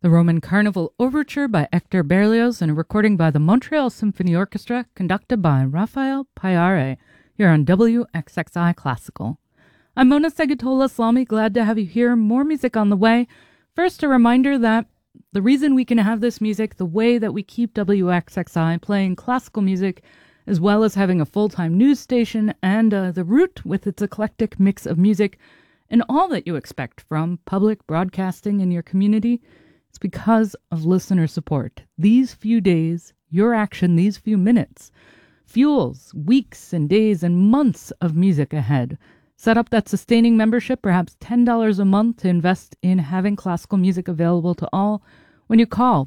The Roman Carnival Overture by Hector Berlioz and a recording by the Montreal Symphony Orchestra conducted by Raphael Payare here on WXXI Classical. I'm Mona Segatola-Slami, glad to have you here. More music on the way. First, a reminder that the reason we can have this music, the way that we keep WXXI playing classical music, as well as having a full-time news station and The Root with its eclectic mix of music and all that you expect from public broadcasting in your community, it's because of listener support. These few days, your action, these few minutes, fuels weeks and days and months of music ahead. Set up that sustaining membership, perhaps $10 a month, to invest in having classical music available to all when you call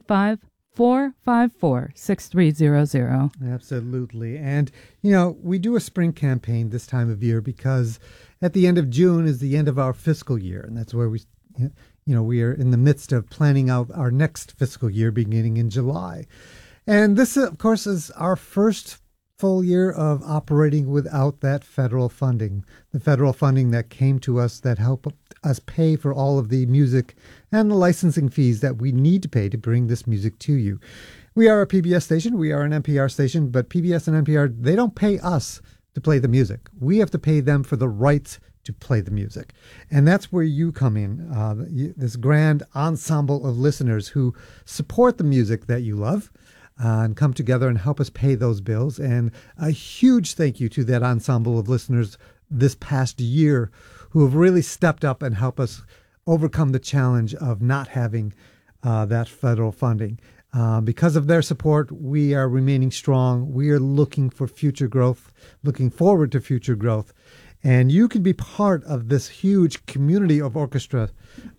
585-454-6300. Absolutely. And, we do a spring campaign this time of year because at the end of June is the end of our fiscal year. And that's where we are in the midst of planning out our next fiscal year beginning in July. And this, of course, is our first full year of operating without that federal funding, the federal funding that came to us that helped us pay for all of the music and the licensing fees that we need to pay to bring this music to you. We are a PBS station. We are an NPR station, but PBS and NPR, they don't pay us to play the music. We have to pay them for the rights to play the music. And that's where you come in, this grand ensemble of listeners who support the music that you love and come together and help us pay those bills. And a huge thank you to that ensemble of listeners this past year who have really stepped up and helped us overcome the challenge of not having that federal funding. Because of their support, we are remaining strong. We are looking for future growth, looking forward to future growth. And you can be part of this huge community of orchestra,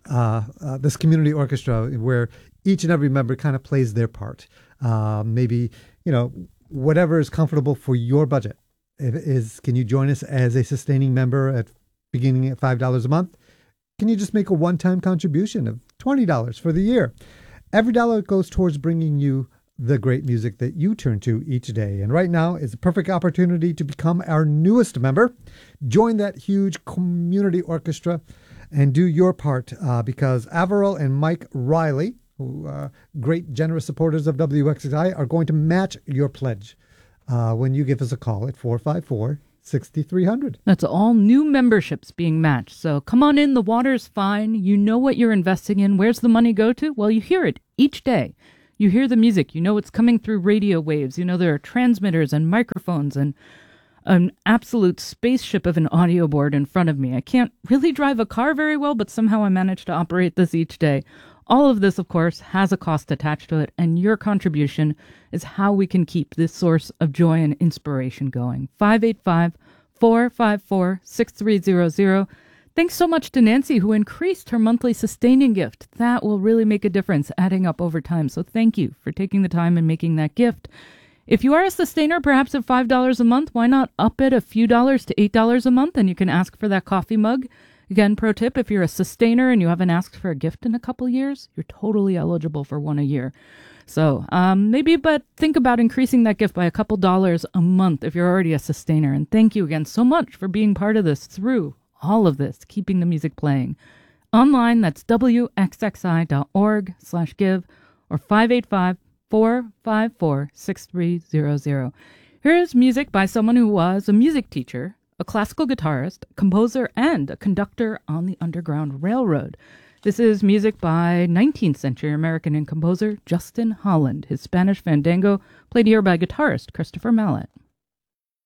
where each and every member kind of plays their part. Maybe, whatever is comfortable for your budget. Can you join us as a sustaining member beginning at $5 a month? Can you just make a one-time contribution of $20 for the year? Every dollar goes towards bringing you the great music that you turn to each day. And right now is a perfect opportunity to become our newest member. Join that huge community orchestra and do your part because Averill and Mike Riley, who are great, generous supporters of WXXI, are going to match your pledge when you give us a call at 454-6300. That's all new memberships being matched. So come on in. The water's fine. You know what you're investing in. Where's the money go to? Well, you hear it each day. You hear the music. You know it's coming through radio waves. You know there are transmitters and microphones and an absolute spaceship of an audio board in front of me. I can't really drive a car very well, but somehow I manage to operate this each day. All of this, of course, has a cost attached to it, and your contribution is how we can keep this source of joy and inspiration going. 585-454-6300. Thanks so much to Nancy, who increased her monthly sustaining gift. That will really make a difference, adding up over time. So thank you for taking the time and making that gift. If you are a sustainer, perhaps at $5 a month, why not up it a few dollars to $8 a month, and you can ask for that coffee mug. Again, pro tip, if you're a sustainer and you haven't asked for a gift in a couple years, you're totally eligible for one a year. So but think about increasing that gift by a couple dollars a month if you're already a sustainer. And thank you again so much for being part of this through all of this, keeping the music playing. Online, that's wxxi.org/give or 585-454-6300. Here's music by someone who was a music teacher, a classical guitarist, composer, and a conductor on the Underground Railroad. This is music by 19th century American and composer Justin Holland. His Spanish Fandango played here by guitarist Christopher Mallet.